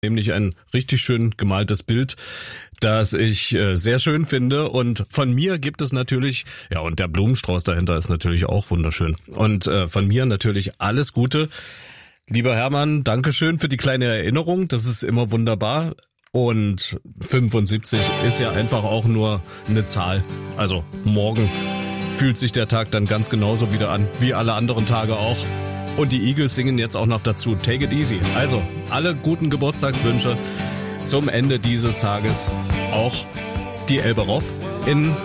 nämlich ein richtig schön gemaltes Bild, das ich sehr schön finde. Und von mir gibt es natürlich, ja, und der Blumenstrauß dahinter ist natürlich auch wunderschön. Und von mir natürlich alles Gute. Lieber Hermann, Dankeschön für die kleine Erinnerung. Das ist immer wunderbar. Und 75 ist ja einfach auch nur eine Zahl. Also morgen fühlt sich der Tag dann ganz genauso wieder an, wie alle anderen Tage auch. Und die Eagles singen jetzt auch noch dazu Take It Easy. Also alle guten Geburtstagswünsche zum Ende dieses Tages. Auch die Elberoff in